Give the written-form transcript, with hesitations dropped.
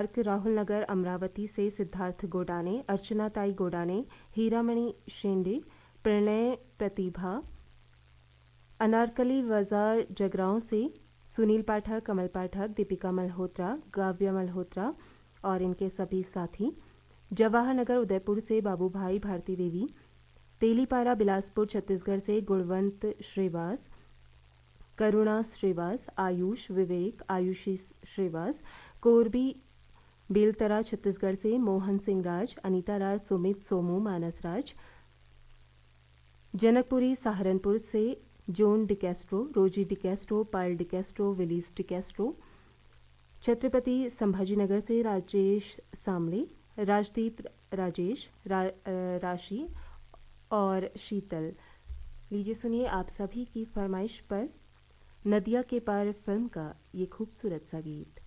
Park Rahul नगर अमरावती से सिद्धार्थ गोडाने, अर्चना ताई गोडाने, हीरामणि शेंडे, प्रणय प्रतिभा, अनारकली बाजार जगराओं से सुनील पाठक, कमल पाठक, दीपिका मल्होत्रा, काव्य मल्होत्रा और इनके सभी साथी, जवाहर नगर उदयपुर से बाबू भाई भारती देवी, तेलीपारा बिलासपुर छत्तीसगढ़ से गुणवंत श्रीवास, करुणा श्रीवास, आयुष विवेक, आयुषी श्रीवास, कोरबी बेलतरा छत्तीसगढ़ से मोहन सिंह राज, अनीता राज, सुमित सोमू, मानस राज, जनकपुरी सहारनपुर से जोन डिकेस्ट्रो, रोजी डिकेस्ट्रो, पायल डिकेस्ट्रो, विलीस डिकेस्ट्रो, छत्रपति संभाजीनगर से राजेश सामले, राजदीप राजेश, राशि और शीतल। लीजिए सुनिए आप सभी की फरमाइश पर नदिया के पार फिल्म का ये खूबसूरत सा गीत।